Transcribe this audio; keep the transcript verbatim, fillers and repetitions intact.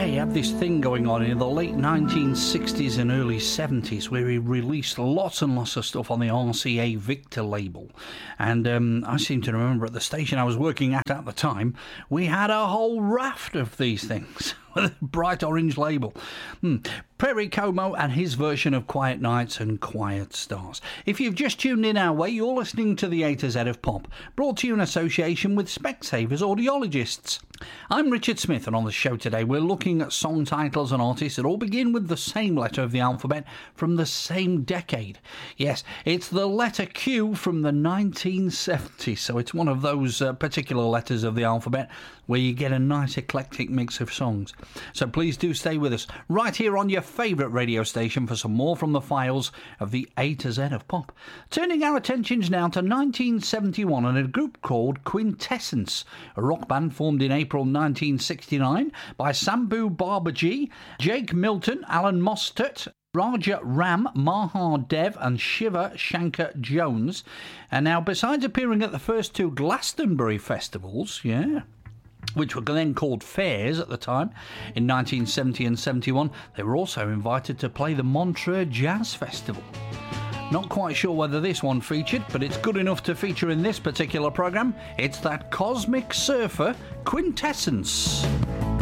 He had this thing going on in the late nineteen sixties and early seventies where he released lots and lots of stuff on the R C A Victor label. And um, I seem to remember at the station I was working at at the time, we had a whole raft of these things with a bright orange label. Hmm. Perry Como and his version of Quiet Nights and Quiet Stars. If you've just tuned in our way, you're listening to the A to Z of Pop, brought to you in association with Specsavers Audiologists. I'm Richard Smith, and on the show today we're looking at song titles and artists that all begin with the same letter of the alphabet from the same decade. Yes, it's the letter Q from the nineteen seventies, so it's one of those uh, particular letters of the alphabet where you get a nice eclectic mix of songs. So please do stay with us right here on your favourite radio station for some more from the files of the A to Z of Pop. Turning our attentions now to nineteen seventy-one and a group called Quintessence, a rock band formed in April nineteen sixty-nine by Sambhu Barbaji, Jake Milton, Alan Mostert, Raja Ram, Mahar Dev and Shiva Shankar Jones. And now, besides appearing at the first two Glastonbury festivals, yeah, which were then called fairs at the time, in nineteen seventy and seventy-one, they were also invited to play the Montreux Jazz Festival. Not quite sure whether this one featured, but it's good enough to feature in this particular programme. It's that Cosmic Surfer, Quintessence.